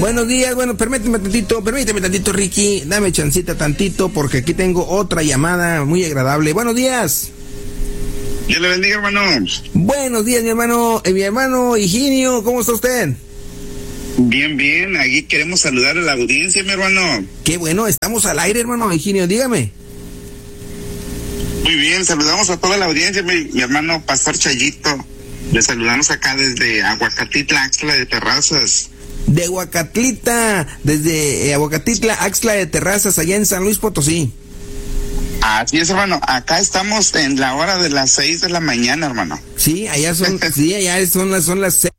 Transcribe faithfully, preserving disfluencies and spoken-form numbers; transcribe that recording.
Buenos días, bueno, permíteme tantito, permíteme tantito, Ricky, dame chancita tantito, porque aquí tengo otra llamada muy agradable. Buenos días. Dios le bendiga, hermano. Buenos días, mi hermano, eh, mi hermano Higinio, ¿cómo está usted? Bien, bien, aquí queremos saludar a la audiencia, mi hermano. Qué bueno, estamos al aire, hermano Higinio, dígame. Muy bien, saludamos a toda la audiencia, mi, mi hermano Pastor Chayito. Le saludamos acá desde Aguacatitla, Axtla de Terrazas. De Aguacatlita, desde eh, Aguacatitla, Axtla de Terrazas, allá en San Luis Potosí. Así es, hermano, acá estamos en la hora de las seis de la mañana, hermano. Sí, allá son, sí, allá son las, son las seis.